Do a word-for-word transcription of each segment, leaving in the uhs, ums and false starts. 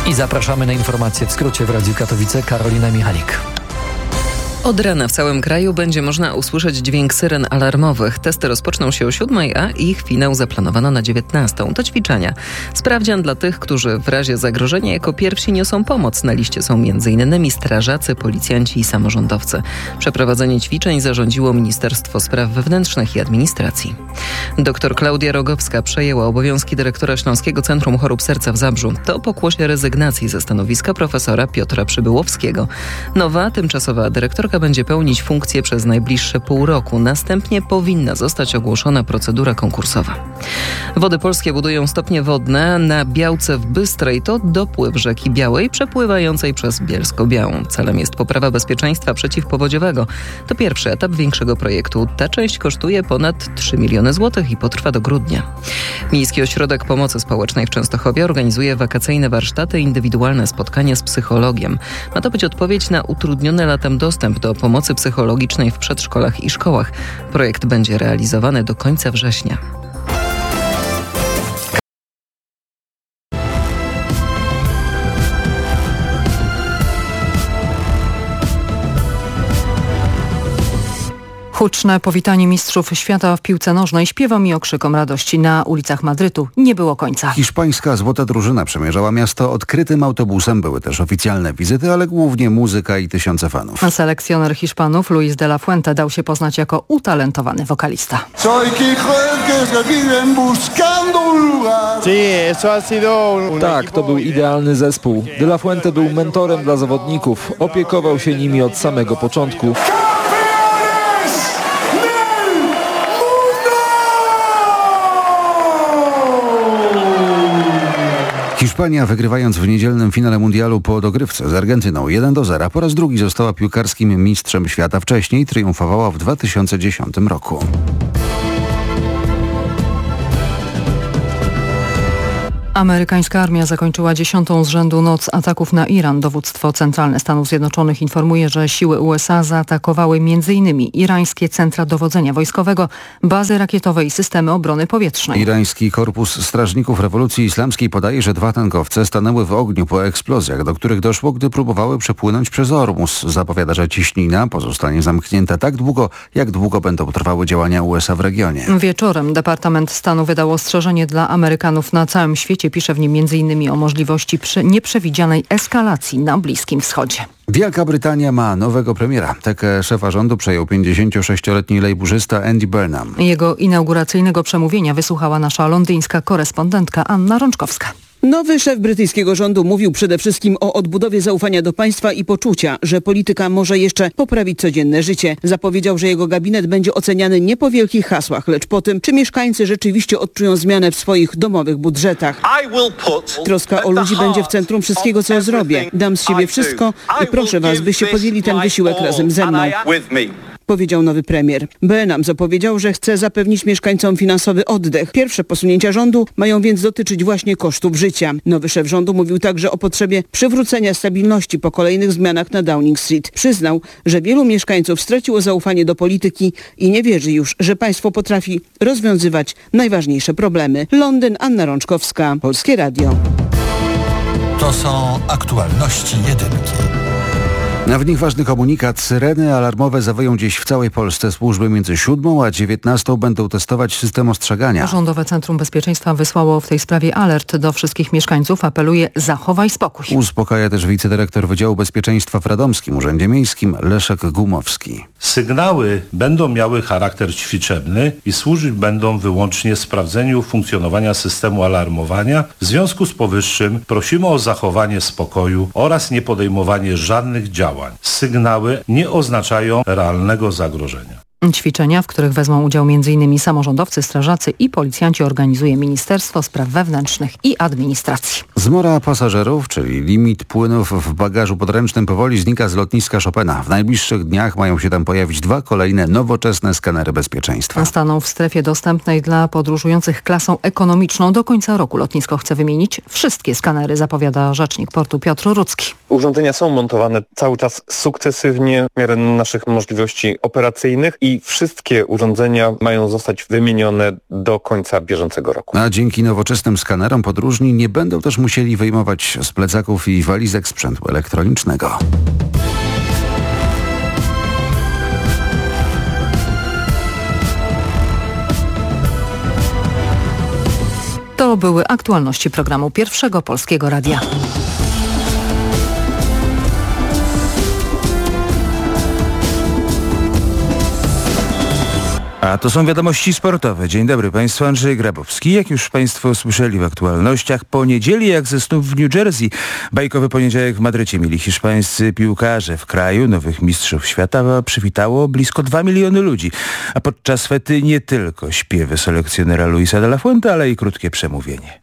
I zapraszamy na informacje w skrócie w Radiu Katowice. Karolina Michalik. Od rana w całym kraju będzie można usłyszeć dźwięk syren alarmowych. Testy rozpoczną się o siódmej, a ich finał zaplanowano na dziewiętnastą. To ćwiczenia. Sprawdzian dla tych, którzy w razie zagrożenia jako pierwsi niosą pomoc. Na liście są między innymi strażacy, policjanci i samorządowcy. Przeprowadzenie ćwiczeń zarządziło Ministerstwo Spraw Wewnętrznych i Administracji. Doktor Klaudia Rogowska przejęła obowiązki dyrektora Śląskiego Centrum Chorób Serca w Zabrzu. To pokłosie rezygnacji ze stanowiska profesora Piotra Przybyłowskiego. Nowa, tymczasowa dyrektorka będzie pełnić funkcję przez najbliższe pół roku. Następnie powinna zostać ogłoszona procedura konkursowa. Wody Polskie budują stopnie wodne na Białce w Bystrej. To dopływ rzeki Białej przepływającej przez Bielsko-Białą. Celem jest poprawa bezpieczeństwa przeciwpowodziowego. To pierwszy etap większego projektu. Ta część kosztuje ponad trzy miliony złotych i potrwa do grudnia. Miejski Ośrodek Pomocy Społecznej w Częstochowie organizuje wakacyjne warsztaty i indywidualne spotkania z psychologiem. Ma to być odpowiedź na utrudniony latem dostęp do pomocy psychologicznej w przedszkolach i szkołach. Projekt będzie realizowany do końca września. Huczne powitanie mistrzów świata w piłce nożnej śpiewom i okrzykom radości na ulicach Madrytu nie było końca. Hiszpańska złota drużyna przemierzała miasto odkrytym autobusem. Były też oficjalne wizyty, ale głównie muzyka i tysiące fanów. Selekcjoner Hiszpanów Luis de la Fuente dał się poznać jako utalentowany wokalista. Tak, to był idealny zespół. De la Fuente był mentorem dla zawodników. Opiekował się nimi od samego początku. Hiszpania, wygrywając w niedzielnym finale mundialu po dogrywce z Argentyną jeden do zera, po raz drugi została piłkarskim mistrzem świata. Wcześniej triumfowała w dwa tysiące dziesiątym roku. Amerykańska armia zakończyła dziesiątą z rzędu noc ataków na Iran. Dowództwo Centralne Stanów Zjednoczonych informuje, że siły U S A zaatakowały m.in. irańskie centra dowodzenia wojskowego, bazy rakietowe i systemy obrony powietrznej. Irański Korpus Strażników Rewolucji Islamskiej podaje, że dwa tankowce stanęły w ogniu po eksplozjach, do których doszło, gdy próbowały przepłynąć przez Ormus. Zapowiada, że ciśnina pozostanie zamknięta tak długo, jak długo będą trwały działania U S A w regionie. Wieczorem Departament Stanu wydał ostrzeżenie dla Amerykanów na całym świecie. Pisze w nim między innymi o możliwości nieprzewidzianej eskalacji na Bliskim Wschodzie. Wielka Brytania ma nowego premiera. Tekę szefa rządu przejął pięćdziesięciosześcioletni lejburzysta Andy Burnham. Jego inauguracyjnego przemówienia wysłuchała nasza londyńska korespondentka Anna Rączkowska. Nowy szef brytyjskiego rządu mówił przede wszystkim o odbudowie zaufania do państwa i poczucia, że polityka może jeszcze poprawić codzienne życie. Zapowiedział, że jego gabinet będzie oceniany nie po wielkich hasłach, lecz po tym, czy mieszkańcy rzeczywiście odczują zmianę w swoich domowych budżetach. Troska o ludzi będzie w centrum wszystkiego, co zrobię. Dam z siebie wszystko i proszę was, byście podjęli ten wysiłek razem ze mną, powiedział nowy premier. Burnham zapowiedział, że chce zapewnić mieszkańcom finansowy oddech. Pierwsze posunięcia rządu mają więc dotyczyć właśnie kosztów życia. Nowy szef rządu mówił także o potrzebie przywrócenia stabilności po kolejnych zmianach na Downing Street. Przyznał, że wielu mieszkańców straciło zaufanie do polityki i nie wierzy już, że państwo potrafi rozwiązywać najważniejsze problemy. Londyn, Anna Rączkowska, Polskie Radio. To są aktualności jedynki. Na w nich ważny komunikat. Syreny alarmowe zawoją dziś w całej Polsce. Służby między siódmą a dziewiętnastą będą testować system ostrzegania. Rządowe Centrum Bezpieczeństwa wysłało w tej sprawie alert do wszystkich mieszkańców. Apeluje: zachowaj spokój. Uspokaja też wicedyrektor Wydziału Bezpieczeństwa w Radomskim Urzędzie Miejskim Leszek Gumowski. Sygnały będą miały charakter ćwiczebny i służyć będą wyłącznie sprawdzeniu funkcjonowania systemu alarmowania. W związku z powyższym prosimy o zachowanie spokoju oraz niepodejmowanie żadnych działań. Sygnały nie oznaczają realnego zagrożenia. Ćwiczenia, w których wezmą udział między innymi samorządowcy, strażacy i policjanci, organizuje Ministerstwo Spraw Wewnętrznych i Administracji. Zmora pasażerów, czyli limit płynów w bagażu podręcznym, powoli znika z lotniska Chopina. W najbliższych dniach mają się tam pojawić dwa kolejne nowoczesne skanery bezpieczeństwa. Staną w strefie dostępnej dla podróżujących klasą ekonomiczną. Do końca roku lotnisko chce wymienić wszystkie skanery, zapowiada rzecznik portu Piotr Rudzki. Urządzenia są montowane cały czas sukcesywnie w miarę naszych możliwości operacyjnych i i wszystkie urządzenia mają zostać wymienione do końca bieżącego roku. A dzięki nowoczesnym skanerom podróżni nie będą też musieli wyjmować z plecaków i walizek sprzętu elektronicznego. To były aktualności programu Pierwszego Polskiego Radia. A to są wiadomości sportowe. Dzień dobry Państwu, Andrzej Grabowski. Jak już Państwo słyszeli w aktualnościach, po niedzieli jak ze snów w New Jersey. Bajkowy poniedziałek w Madrycie mieli hiszpańscy piłkarze. W kraju nowych mistrzów świata przywitało blisko dwa miliony ludzi. A podczas fety nie tylko śpiewy selekcjonera Luisa de la Fuente, ale i krótkie przemówienie.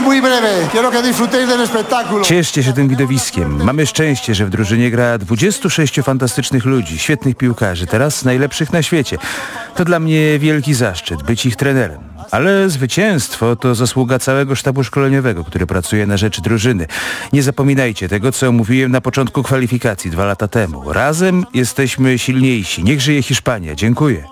Cieszcie się tym widowiskiem. Mamy szczęście, że w drużynie gra dwudziestu sześciu fantastycznych ludzi, świetnych piłkarzy, teraz najlepszych na świecie. To dla mnie wielki zaszczyt być ich trenerem. Ale zwycięstwo to zasługa całego sztabu szkoleniowego, który pracuje na rzecz drużyny. Nie zapominajcie tego, co mówiłem na początku kwalifikacji dwa lata temu. Razem jesteśmy silniejsi. Niech żyje Hiszpania. Dziękuję.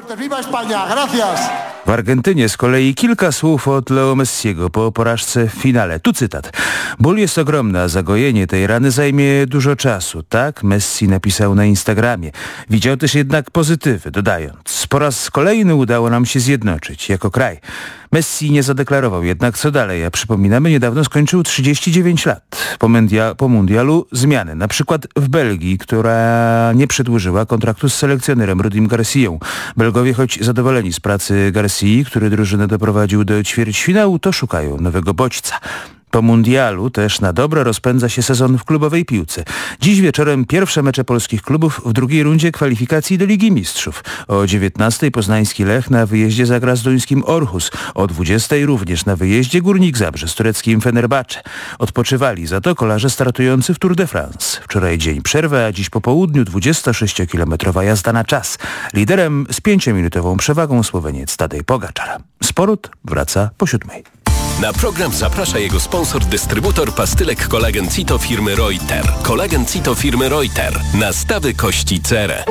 W Argentynie z kolei kilka słów od Leo Messiego po porażce w finale. Tu cytat. Ból jest ogromny, a zagojenie tej rany zajmie dużo czasu. Tak Messi napisał na Instagramie. Widział też jednak pozytywy, dodając. Po raz kolejny udało nam się zjednoczyć jako kraj. Messi nie zadeklarował jednak co dalej, a przypominamy, niedawno skończył trzydzieści dziewięć lat. Po, mundia- po mundialu zmiany, na przykład w Belgii, która nie przedłużyła kontraktu z selekcjonerem Rudim Garcją. Belgowie, choć zadowoleni z pracy Garcii, który drużynę doprowadził do ćwierćfinału, to szukają nowego bodźca. Po mundialu też na dobre rozpędza się sezon w klubowej piłce. Dziś wieczorem pierwsze mecze polskich klubów w drugiej rundzie kwalifikacji do Ligi Mistrzów. O dziewiętnastej poznański Lech na wyjeździe zagra z duńskim Orhus. O dwudziestej również na wyjeździe Górnik Zabrze z tureckim Fenerbahce. Odpoczywali za to kolarze startujący w Tour de France. Wczoraj dzień przerwy, a dziś po południu dwudziestosześciokilometrowa jazda na czas. Liderem z pięciominutową przewagą Słoweniec Tadej Pogaczar. Sport wraca po siódmej. Na program zaprasza jego sponsor, dystrybutor pastylek Kolagen Cito firmy Reuter. Kolagen Cito firmy Reuter. Nastawy kości cerę.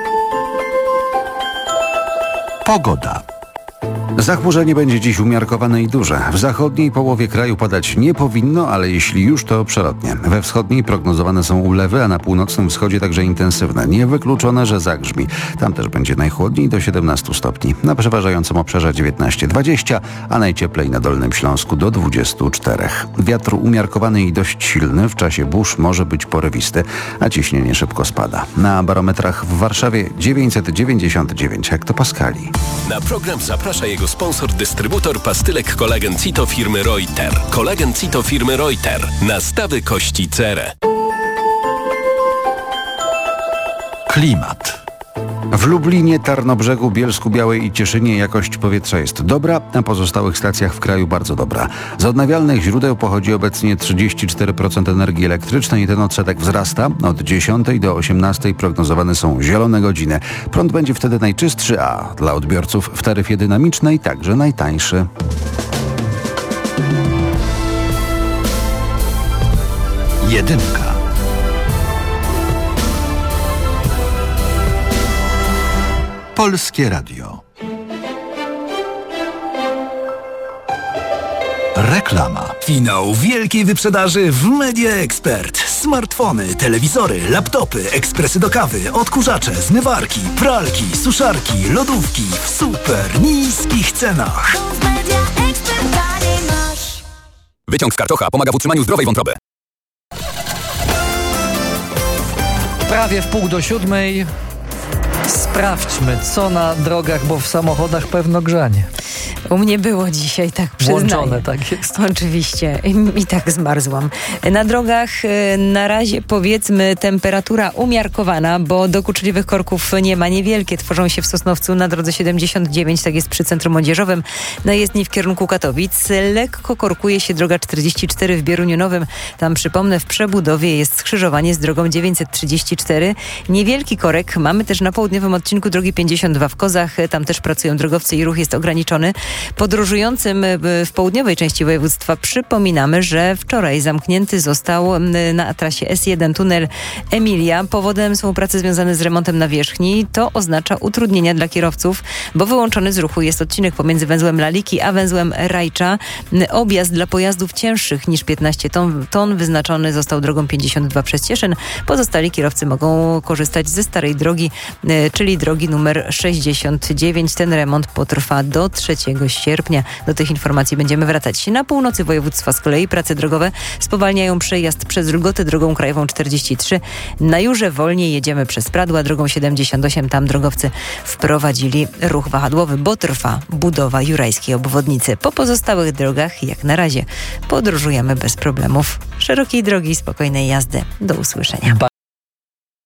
Pogoda. Zachmurzenie będzie dziś umiarkowane i duże. W zachodniej połowie kraju padać nie powinno, ale jeśli już, to przelotnie. We wschodniej prognozowane są ulewy, a na północnym wschodzie także intensywne. Niewykluczone, że zagrzmi. Tam też będzie najchłodniej do siedemnastu stopni. Na przeważającym obszarze dziewiętnaście dwadzieścia, a najcieplej na Dolnym Śląsku do dwudziestu czterech. Wiatr umiarkowany i dość silny. W czasie burz może być porywisty, a ciśnienie szybko spada. Na barometrach w Warszawie dziewięćset dziewięćdziesiąt dziewięć hektopaskali. Na program zaprasza jego sponsor, dystrybutor pastylek Kolagen Cito firmy Reuter. Kolagen Cito firmy Reuter. Nastawy kości cerę. Klimat. W Lublinie, Tarnobrzegu, Bielsku-Białej i Cieszynie jakość powietrza jest dobra, na pozostałych stacjach w kraju bardzo dobra. Z odnawialnych źródeł pochodzi obecnie trzydzieści cztery procent energii elektrycznej i ten odsetek wzrasta. Od dziesiątej do osiemnastej prognozowane są zielone godziny. Prąd będzie wtedy najczystszy, a dla odbiorców w taryfie dynamicznej także najtańszy. Jedynka. Polskie Radio. Reklama. Finał wielkiej wyprzedaży w Media Expert. Smartfony, telewizory, laptopy, ekspresy do kawy, odkurzacze, zmywarki, pralki, suszarki, lodówki w super niskich cenach. Wyciąg z karczocha pomaga w utrzymaniu zdrowej wątroby. Prawie w pół do siódmej. Sprawdźmy, co na drogach, bo w samochodach pewno grzanie. U mnie było dzisiaj, tak przyznaję. Włączone, tak jest. Oczywiście. I, i tak zmarzłam. Na drogach na razie powiedzmy temperatura umiarkowana, bo dokuczliwych korków nie ma. Niewielkie tworzą się w Sosnowcu na drodze siedemdziesiąt dziewięć, tak jest przy Centrum Młodzieżowym. Na jezdni w kierunku Katowic. Lekko korkuje się droga czterdzieści cztery w Bieruniu Nowym. Tam przypomnę, w przebudowie jest skrzyżowanie z drogą dziewięćset trzydzieści cztery. Niewielki korek mamy też na południowym odcinku drogi pięćdziesiąt dwa w Kozach. Tam też pracują drogowcy i ruch jest ograniczony. Podróżującym w południowej części województwa przypominamy, że wczoraj zamknięty został na trasie S jeden tunel Emilia. Powodem są prace związane z remontem nawierzchni. To oznacza utrudnienia dla kierowców, bo wyłączony z ruchu jest odcinek pomiędzy węzłem Laliki a węzłem Rajcza. Objazd dla pojazdów cięższych niż piętnaście ton, ton wyznaczony został drogą pięćdziesiąt dwa przez Cieszyn. Pozostali kierowcy mogą korzystać ze starej drogi, czyli drogi numer sześćdziesiąt dziewięć. Ten remont potrwa do trzeciego sierpnia. Do tych informacji będziemy wracać. Na północy województwa z kolei prace drogowe spowalniają przejazd przez Rugotę drogą krajową czterdzieści trzy. Na Jurze wolniej jedziemy przez Pradła drogą siedemdziesiąt osiem. Tam drogowcy wprowadzili ruch wahadłowy, bo trwa budowa jurajskiej obwodnicy. Po pozostałych drogach, jak na razie, podróżujemy bez problemów. Szerokiej drogi i spokojnej jazdy. Do usłyszenia.